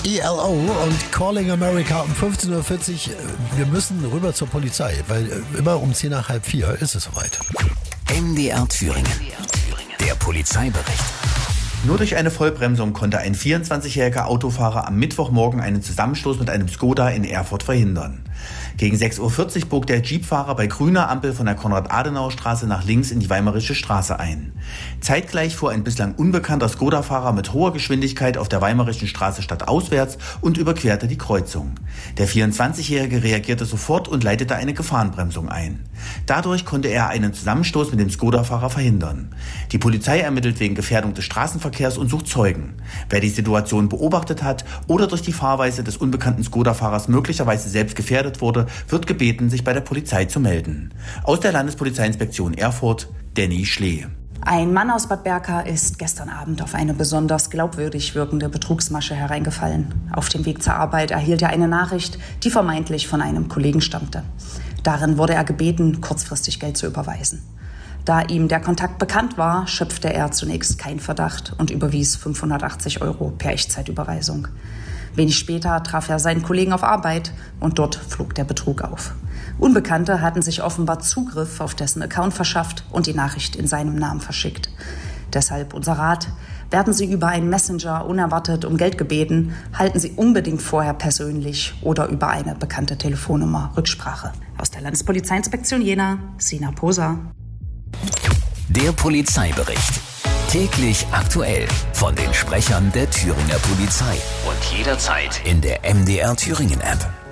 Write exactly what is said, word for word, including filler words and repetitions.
E L O und Calling America um fünfzehn Uhr vierzig. Wir müssen rüber zur Polizei, weil immer um zehn nach halb vier ist es soweit. M D R Thüringen. Der Polizeibericht. Nur durch eine Vollbremsung konnte ein vierundzwanzigjähriger Autofahrer am Mittwochmorgen einen Zusammenstoß mit einem Skoda in Erfurt verhindern. Gegen sechs Uhr vierzig bog der Jeepfahrer bei grüner Ampel von der Konrad-Adenauer-Straße nach links in die Weimarische Straße ein. Zeitgleich fuhr ein bislang unbekannter Skoda-Fahrer mit hoher Geschwindigkeit auf der Weimarischen Straße stadtauswärts und überquerte die Kreuzung. Der vierundzwanzigjährige reagierte sofort und leitete eine Gefahrenbremsung ein. Dadurch konnte er einen Zusammenstoß mit dem Skoda-Fahrer verhindern. Die Polizei ermittelt wegen Gefährdung des Straßenverkehrs und sucht Zeugen. Wer die Situation beobachtet hat oder durch die Fahrweise des unbekannten Skoda-Fahrers möglicherweise selbst gefährdet wurde, wird gebeten, sich bei der Polizei zu melden. Aus der Landespolizeiinspektion Erfurt, Danny Schlee. Ein Mann aus Bad Berka ist gestern Abend auf eine besonders glaubwürdig wirkende Betrugsmasche hereingefallen. Auf dem Weg zur Arbeit erhielt er eine Nachricht, die vermeintlich von einem Kollegen stammte. Darin wurde er gebeten, kurzfristig Geld zu überweisen. Da ihm der Kontakt bekannt war, schöpfte er zunächst keinen Verdacht und überwies fünfhundertachtzig Euro per Echtzeitüberweisung. Wenig später traf er seinen Kollegen auf Arbeit und dort flog der Betrug auf. Unbekannte hatten sich offenbar Zugriff auf dessen Account verschafft und die Nachricht in seinem Namen verschickt. Deshalb unser Rat: Werden Sie über einen Messenger unerwartet um Geld gebeten, halten Sie unbedingt vorher persönlich oder über eine bekannte Telefonnummer Rücksprache. Aus der Landespolizeiinspektion Jena, Sina Poser. Der Polizeibericht. Täglich aktuell von den Sprechern der Thüringer Polizei und jederzeit in der M D R Thüringen App.